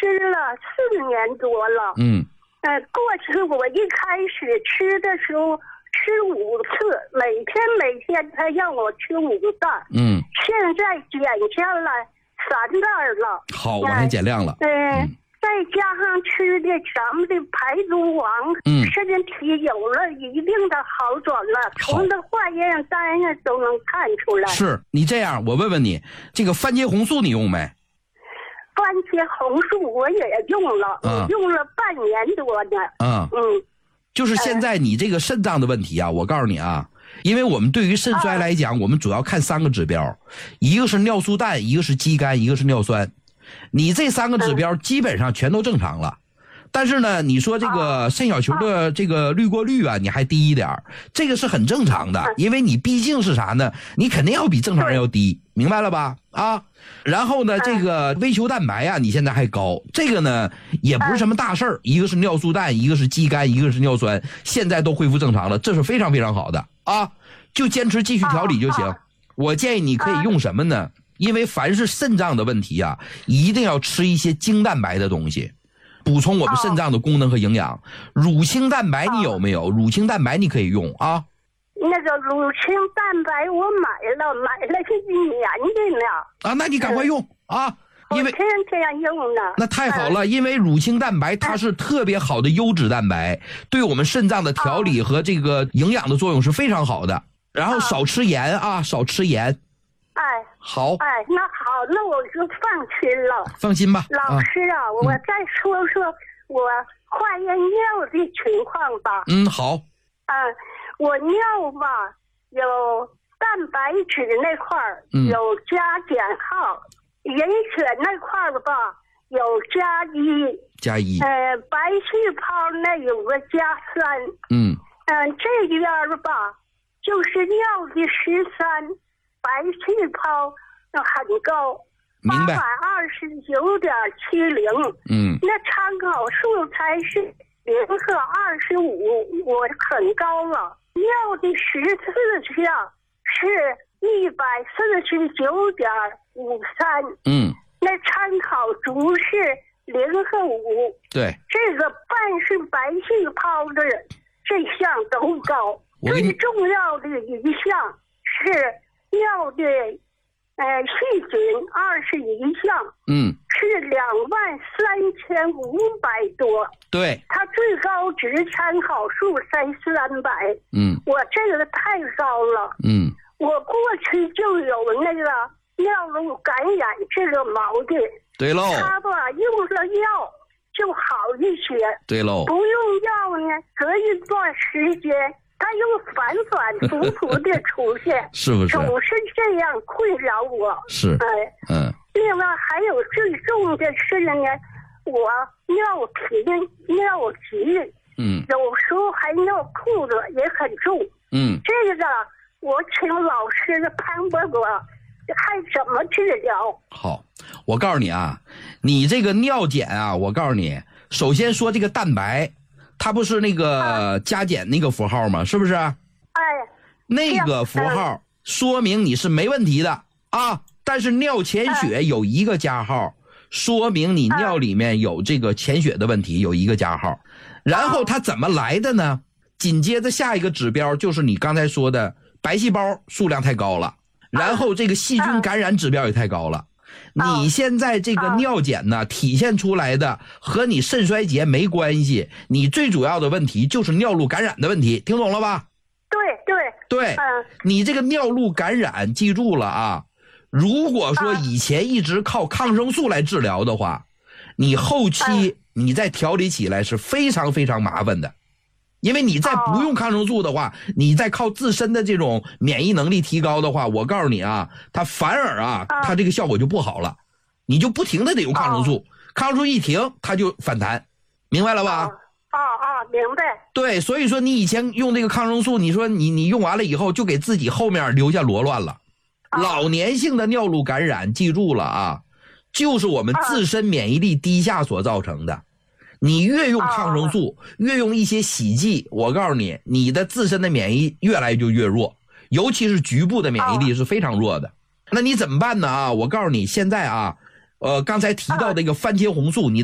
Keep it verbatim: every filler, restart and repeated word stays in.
吃了四年多了。 嗯， 呃，过去我一开始吃的时候吃五次，每天每天他让我吃五袋。 嗯， 现在减下来三袋了。 好，往下减量了。 嗯。 嗯再加上吃的咱们的排毒王， 嗯， 身体有了一定的好转了，从这化验单上都能看出来。 是你这样，我问问你，这个番茄红素你用没？ 番茄红素我也用了， 嗯、 我用了半年多呢。 嗯嗯， 就是现在你这个肾脏的问题啊，我告诉你啊，因为我们对于肾衰来讲，啊、我们主要看三个指标，一个是尿素氮，一个是肌酐，一个是尿酸。你这三个指标基本上全都正常了，但是呢，你说这个肾小球的这个滤过率啊，你还低一点，这个是很正常的，因为你毕竟是啥呢？你肯定要比正常人要低，明白了吧？啊，然后呢，这个微球蛋白啊，你现在还高，这个呢也不是什么大事儿，一个是尿素氮，一个是肌酐，一个是尿酸，现在都恢复正常了，这是非常非常好的啊，就坚持继续调理就行。我建议你可以用什么呢？因为凡是肾脏的问题啊，一定要吃一些精蛋白的东西，补充我们肾脏的功能和营养。乳清蛋白你有没有？乳清蛋白你可以用啊。 那个乳清蛋白我买了，买了一年的呢。 啊，那你赶快用、嗯、啊，因为天天用呢。 那太好了，因为乳清蛋白它是特别好的优质蛋白，对我们肾脏的调理和这个营养的作用是非常好的。然后少吃盐啊，少吃盐。 哎， 好， 哎，那好，那我就放心了。 放心吧， 老师啊，啊我再说说我化验尿的情况吧。 嗯，好。 啊，我尿吧有蛋白质那块儿、嗯、有加减号，人血那块儿吧有加一，加一。呃，白细胞那有个加三。嗯嗯、呃，这边吧就是尿的十三。白细胞很高，八百二十九点七零。嗯，那参考数才是零和二十五，我很高了。尿的十四项是一百四十九点五三。嗯，那参考值是零和五。对，这个半是白细胞的这项都高。最重要的一项是。尿的，呃，细菌二十一项，嗯，是两万三千五百多，对，它最高值参考数才三百，嗯，我这个太高了，嗯，我过去就有那个尿路感染这个毛病，对喽，他吧用了药就好一些，对喽，不用药呢，隔一段时间。它又反反复复的出现，是不是？总是这样困扰我。是，哎，嗯。另外还有最重的是呢，我尿频、尿急，嗯，有时候还尿裤子也很重，嗯。这个我请老师潘伯伯看怎么治疗。好，我告诉你啊，你这个尿检啊，我告诉你，首先说这个蛋白。它不是那个加减那个符号吗？是不是？哎，那个符号说明你是没问题的啊。但是尿潜血有一个加号，说明你尿里面有这个潜血的问题，有一个加号。然后它怎么来的呢？紧接着下一个指标就是你刚才说的白细胞数量太高了，然后这个细菌感染指标也太高了。你现在这个尿检呢，体现出来的和你肾衰竭没关系，你最主要的问题就是尿路感染的问题，听懂了吧？对对对，嗯，你这个尿路感染记住了啊，如果说以前一直靠抗生素来治疗的话，你后期你再调理起来是非常非常麻烦的。因为你再不用抗生素的话，你再靠自身的这种免疫能力提高的话，我告诉你啊，它反而啊，它这个效果就不好了，你就不停的得用抗生素，抗生素一停它就反弹，明白了吧？啊啊，明白。对，所以说你以前用这个抗生素，你说你你用完了以后就给自己后面留下罗乱了。老年性的尿路感染，记住了啊，就是我们自身免疫力低下所造成的。你越用抗生素，越用一些洗剂，我告诉你，你的自身的免疫越来就越弱，尤其是局部的免疫力是非常弱的。那你怎么办呢啊？我告诉你，现在啊，呃，刚才提到的一个番茄红素，你